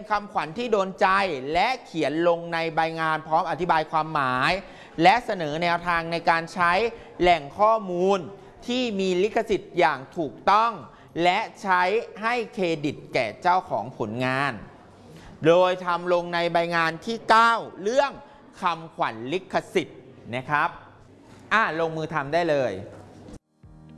คำขวัญที่โดนใจและเขียนลงในใบงานพร้อมอธิบายความหมายและเสนอแนวทางในการใช้แหล่งข้อมูลที่มีลิขสิทธิ์อย่างถูกต้องและใช้ให้เครดิตแก่เจ้าของผลงานโดยทำลงในใบงานที่ 9 เรื่องคำขวัญลิขสิทธิ์นะครับลงมือทำได้เลย